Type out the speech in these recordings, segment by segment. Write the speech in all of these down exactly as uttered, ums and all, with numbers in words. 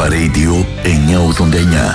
Αλφα Radio εννιακόσια ογδόντα εννιά.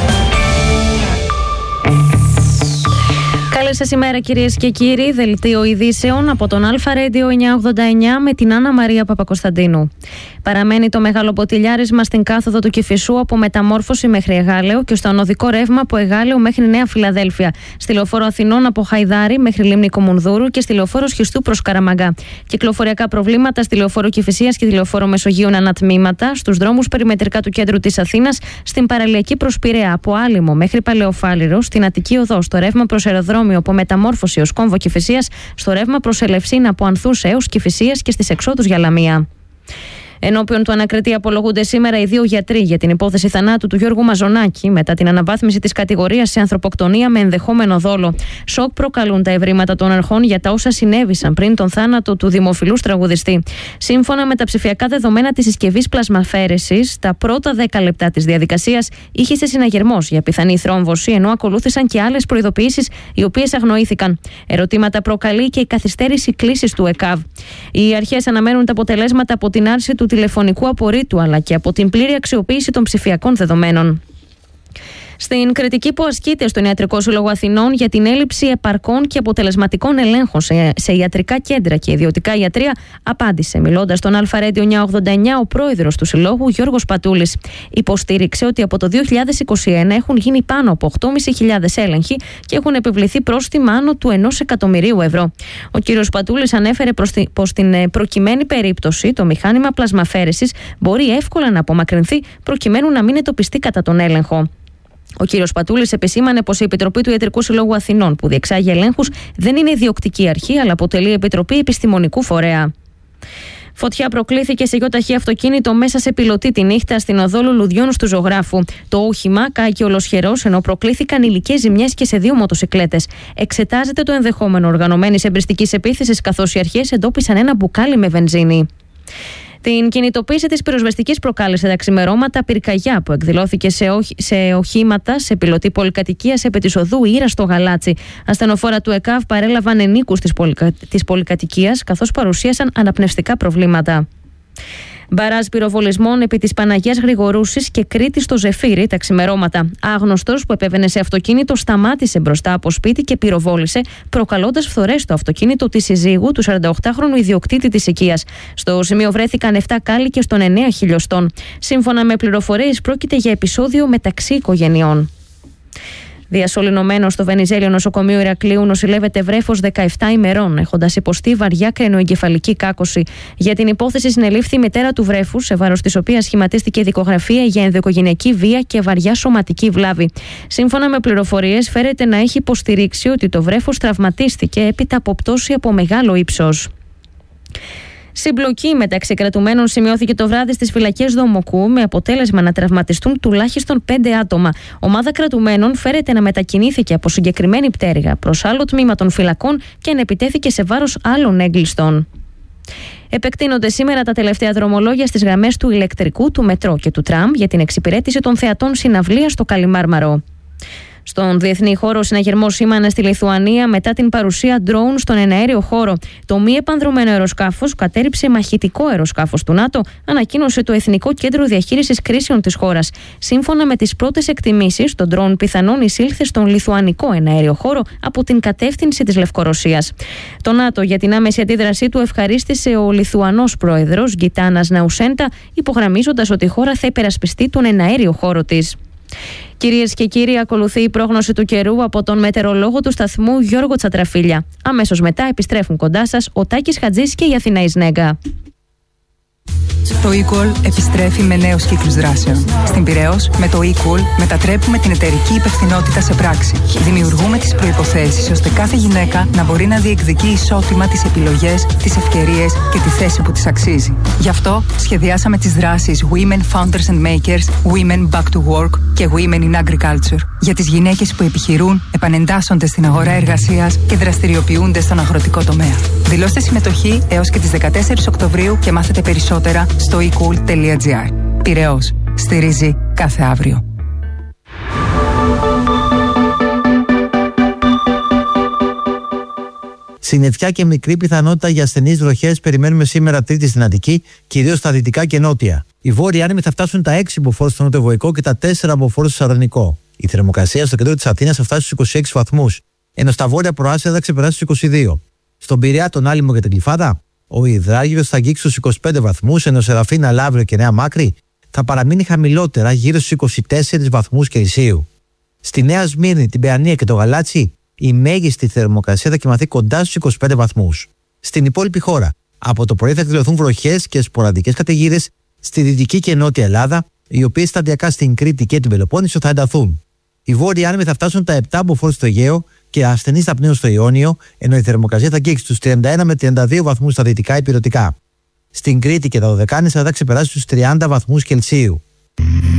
Καλή σας ημέρα κυρίες και κύριοι, δελτίο ειδήσεων από τον Αλφα Radio εννιακόσια ογδόντα εννιά με την Άννα Μαρία Παπακοσταντίνου. Παραμένει το μεγάλο ποτηλιάρισμα στην κάθοδο του Κηφισού από Μεταμόρφωση μέχρι Εγάλεο και στο ανωδικό ρεύμα από Εγάλεο μέχρι Νέα Φιλαδέλφια. Στη λεωφόρο Αθηνών από Χαϊδάρη μέχρι Λίμνη Κομουνδούρου και στη λεωφόρο Σχιστού προς Καραμαγκά. Κυκλοφοριακά προβλήματα στη λεωφόρο Κηφισίας και τη λεωφόρο Μεσογείων ανατμήματα, στους δρόμους περιμετρικά του κέντρου της Αθήνας, στην παραλιακή προς Πειραιά από Άλυμο μέχρι Παλαιοφάλιρο, στην Αττική Οδό, στο ρεύμα προς αεροδρόμιο από Μεταμόρφωση ως Κόμβο Κηφισίας, στο ρεύμα προς Ελευσίνα από Ανθούς έως Κηφισίας και στις εξόδους για Λαμία. Ενώπιον του ανακριτή απολογούνται σήμερα οι δύο γιατροί για την υπόθεση θανάτου του Γιώργου Μαζονάκη μετά την αναβάθμιση της κατηγορίας σε ανθρωποκτονία με ενδεχόμενο δόλο. Σοκ προκαλούν τα ευρήματα των αρχών για τα όσα συνέβησαν πριν τον θάνατο του δημοφιλούς τραγουδιστή. Σύμφωνα με τα ψηφιακά δεδομένα της συσκευής πλασμαφέρεσης, τα πρώτα δέκα λεπτά της διαδικασίας ήχησε συναγερμός για πιθανή θρόμβωση, ενώ ακολούθησαν και άλλες προειδοποιήσεις οι οποίες αγνοήθηκαν. Ερωτήματα προκαλεί και η καθυστέρηση κλήσης του ΕΚΑΒ. Οι αρχές αναμένουν τα αποτελέσματα από την άρση του τηλεφωνικού απορρίτου αλλά και από την πλήρη αξιοποίηση των ψηφιακών δεδομένων. Στην κριτική που ασκείται στον Ιατρικό Σύλλογο Αθηνών για την έλλειψη επαρκών και αποτελεσματικών ελέγχων σε, σε ιατρικά κέντρα και ιδιωτικά ιατρεία, απάντησε μιλώντας στον Αλφα Radio εννιακόσια ογδόντα εννιά ο πρόεδρος του Συλλόγου Γιώργος Πατούλης. Υποστήριξε ότι από το δύο χιλιάδες είκοσι ένα έχουν γίνει πάνω από οκτώ χιλιάδες πεντακόσιοι έλεγχοι και έχουν επιβληθεί πρόστιμα άνω του ενός εκατομμυρίου ευρώ. Ο κ. Πατούλης ανέφερε πως στην προκειμένη περίπτωση το μηχάνημα πλασμαφέρεσης μπορεί εύκολα να απομακρυνθεί προκειμένου να μην εντοπιστεί κατά τον έλεγχο. Ο κύριος Πατούλης επισήμανε πως η Επιτροπή του Ιατρικού Συλλόγου Αθηνών, που διεξάγει ελέγχους, δεν είναι ιδιοκτική αρχή, αλλά αποτελεί επιτροπή επιστημονικού φορέα. Φωτιά προκλήθηκε σε γιοταχή αυτοκίνητο μέσα σε πιλωτή τη νύχτα στην οδό Λουλουδιών του Ζωγράφου. Το όχημα κάηκε ολοσχερός, ενώ προκλήθηκαν υλικές ζημιές και σε δύο μοτοσικλέτες. Εξετάζεται το ενδεχόμενο οργανωμένης εμπριστικής επίθεσης, καθώς οι αρχές εντόπισαν ένα μπουκάλι με βενζίνη. Την κινητοποίηση της πυροσβεστικής προκάλεσε τα ξημερώματα πυρκαγιά που εκδηλώθηκε σε, οχ... σε οχήματα σε πιλωτή πολυκατοικίας επί της οδού Ήρα στο Γαλάτσι. Ασθενοφόρα του ΕΚΑΒ παρέλαβαν ενίκους της, πολυκα... της πολυκατοικίας, καθώς παρουσίασαν αναπνευστικά προβλήματα. Μπαράζ πυροβολισμών επί της Παναγίας Γρηγορούσης και Κρήτη στο Ζεφύρι τα ξημερώματα. Άγνωστος που επέβαινε σε αυτοκίνητο σταμάτησε μπροστά από σπίτι και πυροβόλησε, προκαλώντας φθορές στο αυτοκίνητο της συζύγου του σαρανταοκτάχρονου ιδιοκτήτη της οικίας. Στο σημείο βρέθηκαν επτά κάλικες των εννέα χιλιοστών. Σύμφωνα με πληροφορίες, πρόκειται για επεισόδιο μεταξύ οικογενειών. Διασωληνωμένο στο Βενιζέλιο νοσοκομείο Ηρακλείου νοσηλεύεται βρέφος δεκαεπτά ημερών, έχοντας υποστεί βαριά κρενοεγκεφαλική κάκωση. Για την υπόθεση συνελήφθη η μητέρα του βρέφους, σε βάρος της οποίας σχηματίστηκε δικογραφία για ενδοοικογενειακή βία και βαριά σωματική βλάβη. Σύμφωνα με πληροφορίες, φέρεται να έχει υποστηρίξει ότι το βρέφος τραυματίστηκε έπειτα από πτώση από μεγάλο ύψος. Συμπλοκή μεταξύ κρατουμένων σημειώθηκε το βράδυ στις φυλακές Δομοκού, με αποτέλεσμα να τραυματιστούν τουλάχιστον πέντε άτομα. Ομάδα κρατουμένων φέρεται να μετακινήθηκε από συγκεκριμένη πτέρυγα προς άλλο τμήμα των φυλακών και να επιτέθηκε σε βάρος άλλων έγκλειστων. Επεκτείνονται σήμερα τα τελευταία δρομολόγια στις γραμμές του ηλεκτρικού, του μετρό και του τραμ για την εξυπηρέτηση των θεατών συναυλίας στο Καλιμάρμαρο. Στον διεθνή χώρο, συναγερμός σήμανε στη Λιθουανία μετά την παρουσία ντρόουν στον εναέριο χώρο. Το μη επανδρωμένο αεροσκάφος κατέριψε μαχητικό αεροσκάφος του ΝΑΤΟ, ανακοίνωσε το Εθνικό Κέντρο Διαχείρισης Κρίσεων της χώρας. Σύμφωνα με τις πρώτες εκτιμήσεις, το ντρόουν πιθανόν εισήλθε στον λιθουανικό εναέριο χώρο από την κατεύθυνση της Λευκορωσίας. Το ΝΑΤΟ για την άμεση αντίδρασή του ευχαρίστησε ο Λιθουανός πρόεδρος Γκιτάνας Ναουσέντα, υπογραμμίζοντας ότι η χώρα θα υπερασπιστεί τον εναέριο χώρο της. Κυρίες και κύριοι, ακολουθεί η πρόγνωση του καιρού από τον μετεωρολόγο του σταθμού Γιώργο Τσατραφίλια. Αμέσως μετά επιστρέφουν κοντά σας ο Τάκης Χατζής και η Αθηνά Ισνέγκα. Το eCall επιστρέφει με νέους κύκλους δράσεων. Στην Πειραιώς, με το eCall μετατρέπουμε την εταιρική υπευθυνότητα σε πράξη. Δημιουργούμε τις προϋποθέσεις ώστε κάθε γυναίκα να μπορεί να διεκδικεί ισότιμα τις επιλογές, τις ευκαιρίες και τη θέση που της αξίζει. Γι' αυτό σχεδιάσαμε τις δράσεις Women Founders and Makers, Women Back to Work και Women in Agriculture για τις γυναίκες που επιχειρούν, επανεντάσσονται στην αγορά εργασίας και δραστηριοποιούνται στον αγροτικό τομέα. Δηλώστε συμμετοχή έως και τις δεκατέσσερις Οκτωβρίου και μάθετε περισσότερα στο ecool τελεία gr. Πειραιώς. Στηρίζει κάθε αύριο. Συννεφιά και μικρή πιθανότητα για ασθενείς βροχές περιμένουμε σήμερα Τρίτη στην Αττική, κυρίως στα δυτικά και νότια. Οι βόρειοι άνεμοι θα φτάσουν τα έξι μποφόρ στο νοτιοβοϊκό και τα τέσσερα μποφόρ στο Σαρδανικό. Η θερμοκρασία στο κέντρο της Αθήνας θα φτάσει στους είκοσι έξι βαθμούς, ενώ στα βόρεια προάστια θα ξεπεράσει στους είκοσι δύο. Στον Πειραιά, τον Άλυμο και την Γλυφάδα, ο υδράγυρος θα αγγίξει στους είκοσι πέντε βαθμούς, ενώ Σεραφίνα, Λαύριο και Νέα Μάκρη θα παραμείνει χαμηλότερα γύρω στους είκοσι τέσσερις βαθμούς Κελσίου. Στη Νέα Σμύρνη, την Παιανία και το Γαλάτσι, η μέγιστη θερμοκρασία θα κοιμαθεί κοντά στους είκοσι πέντε βαθμούς. Στην υπόλοιπη χώρα, από το πρωί θα εκδηλωθούν βροχές και σποραδικές καταιγίδες στη δυτική και νότια Ελλάδα, οι οποίες σταδιακά στην Κρήτη και την Πελοπόννησο θα ενταθούν. Οι βόρειοι άνεμοι θα φτάσουν τα επτά μποφόρ στο Αιγαίο και ασθενείς θα πνέουν στο Ιόνιο, ενώ η θερμοκρασία θα αγγίξει στους τριάντα ένα με τριάντα δύο βαθμούς στα δυτικά υπηρετικά. Στην Κρήτη και τα Δωδεκάνησα θα ξεπεράσει στους τριάντα βαθμούς Κελσίου.